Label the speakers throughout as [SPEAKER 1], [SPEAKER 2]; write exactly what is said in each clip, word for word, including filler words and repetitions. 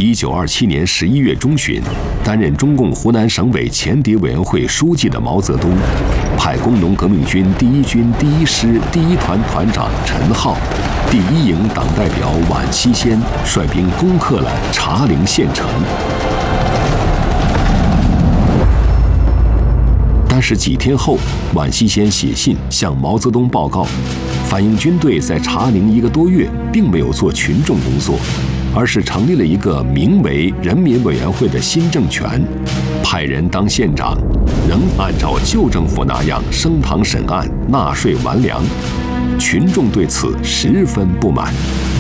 [SPEAKER 1] 一九二七年十一月中旬，担任中共湖南省委前敌委员会书记的毛泽东，派工农革命军第一军第一师第一团团长陈浩、第一营党代表宛希先率兵攻克了茶陵县城。但是几天后，宛希先写信向毛泽东报告，反映军队在茶陵一个多月并没有做群众工作，而是成立了一个名为人民委员会的新政权，派人当县长，仍按照旧政府那样升堂审案、纳税完粮。群众对此十分不满。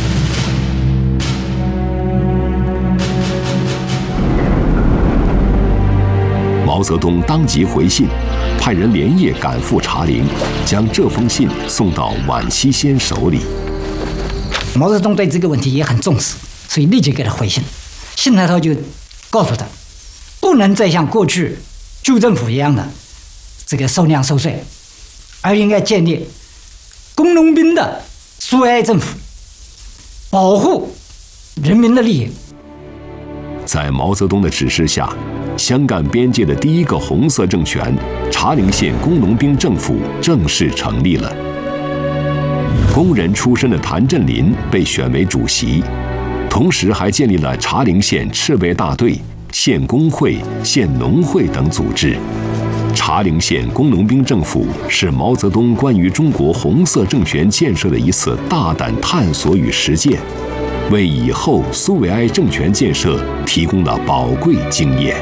[SPEAKER 1] 毛泽东当即回信，派人连夜赶赴茶陵，将这封信送到宛希先手里。
[SPEAKER 2] 毛泽东对这个问题也很重视，所以立即给他回信。信里头就告诉他，不能再像过去旧政府一样的这个收粮收税，而应该建立工农兵的苏维埃政府，保护人民的利益。
[SPEAKER 1] 在毛泽东的指示下，湘赣边界的第一个红色政权茶陵县工农兵政府正式成立了。工人出身的谭震林被选为主席，同时还建立了茶陵县赤卫大队、县工会、县农会等组织。茶陵县工农兵政府是毛泽东关于中国红色政权建设的一次大胆探索与实践，为以后苏维埃政权建设提供了宝贵经验。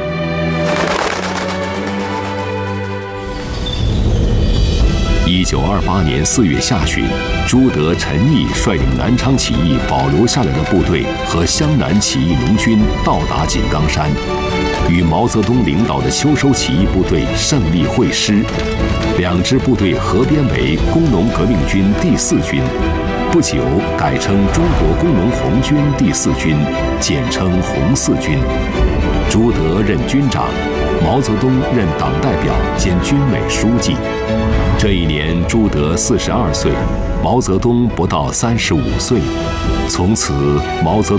[SPEAKER 1] 一九二八年四月下旬，朱德、陈毅率领南昌起义保留下来的部队和湘南起义农军到达井冈山，与毛泽东领导的秋收起义部队胜利会师，两支部队合编为工农革命军第四军，不久改称中国工农红军第四军，简称红四军。朱德任军长，毛泽东任党代表兼军委书记。这一年，朱德四十二岁，毛泽东不到三十五岁。从此，毛泽